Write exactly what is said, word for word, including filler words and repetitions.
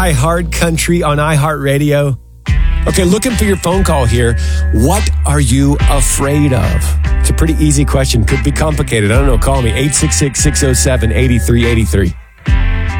iHeart Country on iHeartRadio. Okay, looking for your phone call here. What are you afraid of? It's a pretty easy question. Could be complicated. I don't know. Call me, eight six six, six oh seven, eight three eight three.